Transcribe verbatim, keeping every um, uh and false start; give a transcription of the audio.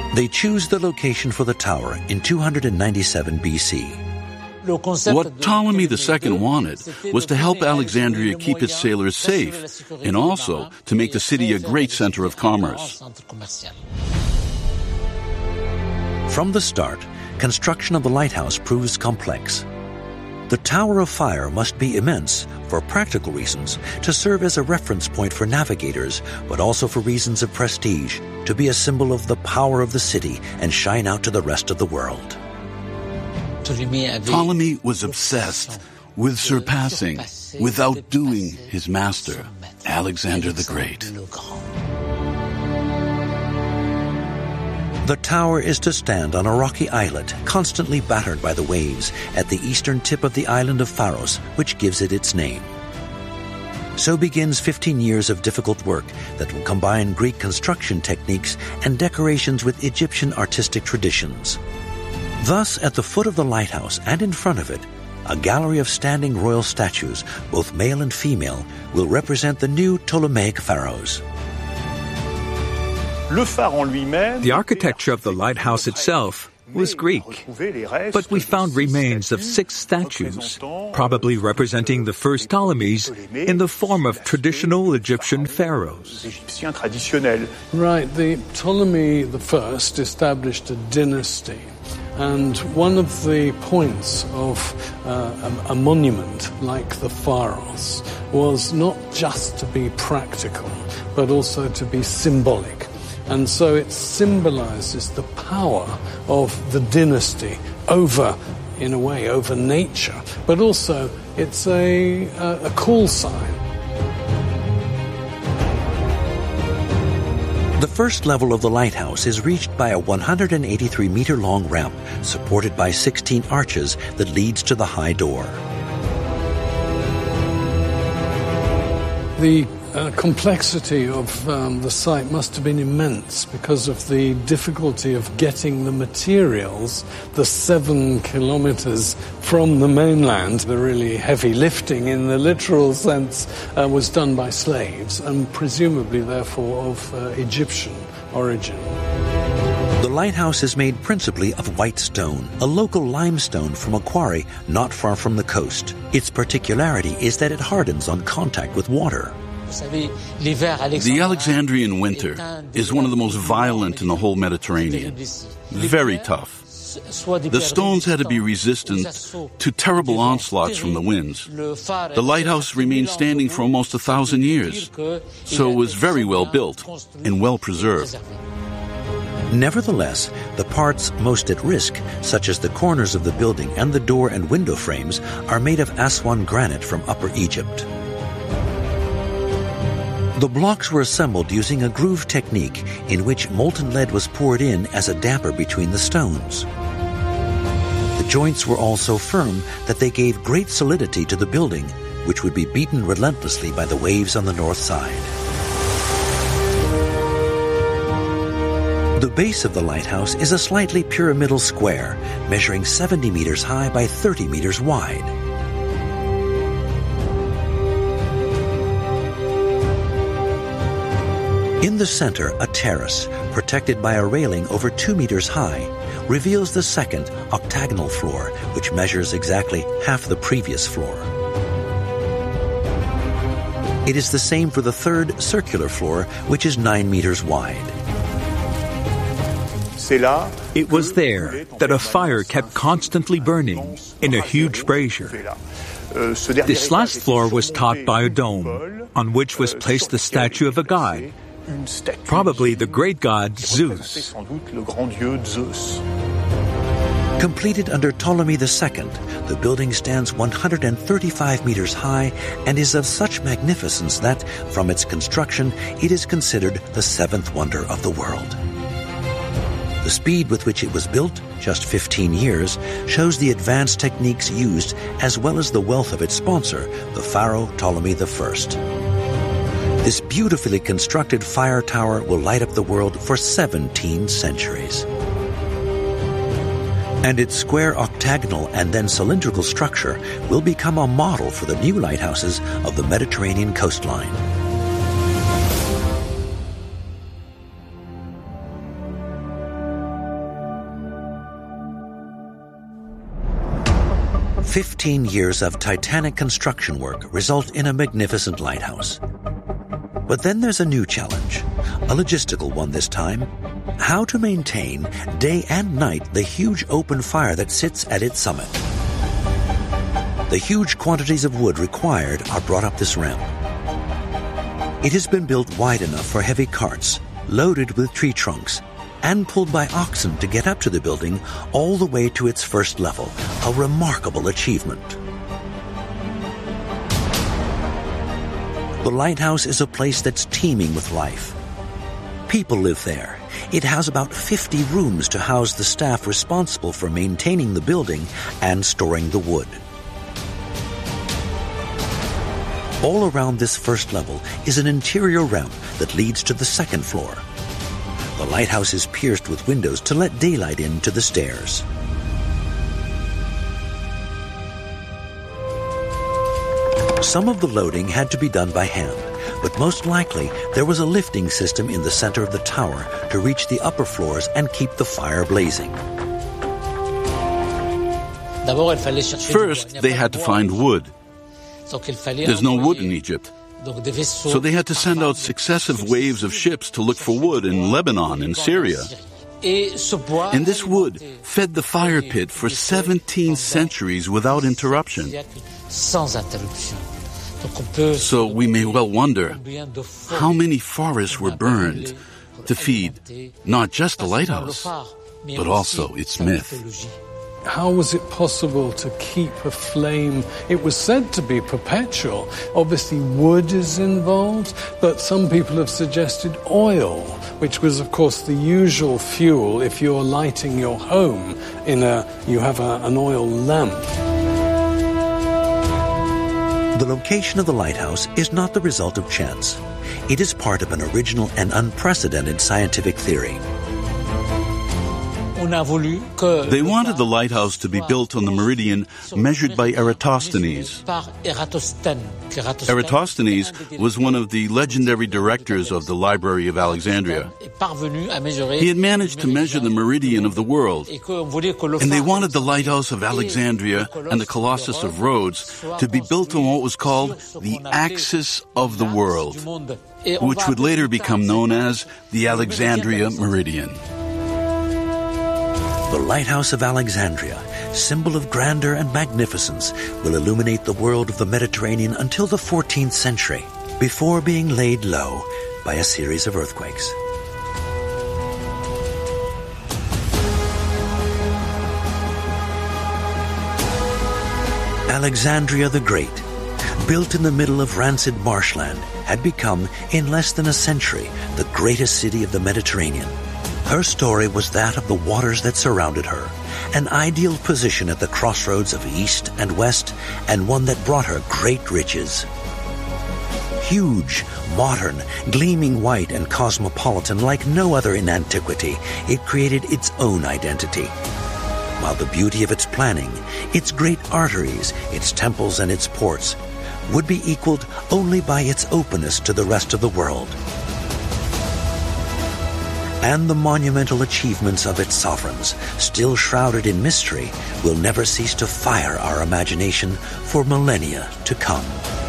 They choose the location for the tower in two hundred ninety-seven B C. What Ptolemy the Second wanted was to help Alexandria keep its sailors safe and also to make the city a great center of commerce. From the start, construction of the lighthouse proves complex. The Tower of Fire must be immense for practical reasons, to serve as a reference point for navigators, but also for reasons of prestige, to be a symbol of the power of the city and shine out to the rest of the world. Ptolemy was obsessed with surpassing, with outdoing his master, Alexander the Great. The tower is to stand on a rocky islet, constantly battered by the waves, at the eastern tip of the island of Pharos, which gives it its name. So begins fifteen years of difficult work that will combine Greek construction techniques and decorations with Egyptian artistic traditions. Thus, at the foot of the lighthouse and in front of it, a gallery of standing royal statues, both male and female, will represent the new Ptolemaic pharaohs. The architecture of the lighthouse itself was Greek, but we found remains of six statues, probably representing the first Ptolemies in the form of traditional Egyptian pharaohs. Right, the Ptolemy the First established a dynasty. And one of the points of uh, a, a monument like the Pharos was not just to be practical, but also to be symbolic. And so it symbolizes the power of the dynasty over, in a way, over nature. But also it's a, a, a call sign. The first level of the lighthouse is reached by a one hundred eighty-three meter long ramp supported by sixteen arches that leads to the high door. The uh, complexity of um, the site must have been immense because of the difficulty of getting the materials, the seven kilometers from the mainland. The really heavy lifting in the literal sense uh, was done by slaves and presumably therefore of uh, Egyptian origin. The lighthouse is made principally of white stone, a local limestone from a quarry not far from the coast. Its particularity is that it hardens on contact with water. The Alexandrian winter is one of the most violent in the whole Mediterranean. Very tough. The stones had to be resistant to terrible onslaughts from the winds. The lighthouse remained standing for almost a thousand years, so it was very well built and well preserved. Nevertheless, the parts most at risk, such as the corners of the building and the door and window frames, are made of Aswan granite from Upper Egypt. The blocks were assembled using a groove technique in which molten lead was poured in as a damper between the stones. The joints were all so firm that they gave great solidity to the building, which would be beaten relentlessly by the waves on the north side. The base of the lighthouse is a slightly pyramidal square, measuring seventy meters high by thirty meters wide. In the center, a terrace, protected by a railing over two meters high, reveals the second, octagonal floor, which measures exactly half the previous floor. It is the same for the third, circular floor, which is nine meters wide. It was there that a fire kept constantly burning in a huge brazier. This last floor was topped by a dome, on which was placed the statue of a god, probably the great god Zeus. Completed under Ptolemy the Second, the building stands one hundred thirty-five meters high and is of such magnificence that, from its construction, it is considered the seventh wonder of the world. The speed with which it was built, just fifteen years, shows the advanced techniques used as well as the wealth of its sponsor, the pharaoh Ptolemy the First. This beautifully constructed fire tower will light up the world for seventeen centuries. And its square octagonal and then cylindrical structure will become a model for the new lighthouses of the Mediterranean coastline. . Fifteen years of titanic construction work result in a magnificent lighthouse. But then there's a new challenge, a logistical one this time. How to maintain day and night the huge open fire that sits at its summit. The huge quantities of wood required are brought up this ramp. It has been built wide enough for heavy carts, loaded with tree trunks, and pulled by oxen to get up to the building all the way to its first level, a remarkable achievement. The lighthouse is a place that's teeming with life. People live there. It has about fifty rooms to house the staff responsible for maintaining the building and storing the wood. All around this first level is an interior ramp that leads to the second floor. The lighthouse is pierced with windows to let daylight in to the stairs. Some of the loading had to be done by hand, but most likely there was a lifting system in the center of the tower to reach the upper floors and keep the fire blazing. First, they had to find wood. There's no wood in Egypt. So they had to send out successive waves of ships to look for wood in Lebanon and Syria. And this wood fed the fire pit for seventeen centuries without interruption. So we may well wonder how many forests were burned to feed not just the lighthouse, but also its myth. How was it possible to keep a flame? It was said to be perpetual. Obviously wood is involved, but some people have suggested oil, which was of course the usual fuel if you're lighting your home in a, you have a, an oil lamp. The location of the lighthouse is not the result of chance. It is part of an original and unprecedented scientific theory. They wanted the lighthouse to be built on the meridian measured by Eratosthenes. Eratosthenes was one of the legendary directors of the Library of Alexandria. He had managed to measure the meridian of the world, and they wanted the lighthouse of Alexandria and the Colossus of Rhodes to be built on what was called the axis of the world, which would later become known as the Alexandria Meridian. The Lighthouse of Alexandria, symbol of grandeur and magnificence, will illuminate the world of the Mediterranean until the fourteenth century, before being laid low by a series of earthquakes. Alexandria the Great, built in the middle of rancid marshland, had become, in less than a century, the greatest city of the Mediterranean. Her story was that of the waters that surrounded her, an ideal position at the crossroads of East and West, and one that brought her great riches. Huge, modern, gleaming white and cosmopolitan like no other in antiquity, it created its own identity. While the beauty of its planning, its great arteries, its temples and its ports, would be equaled only by its openness to the rest of the world. And the monumental achievements of its sovereigns, still shrouded in mystery, will never cease to fire our imagination for millennia to come.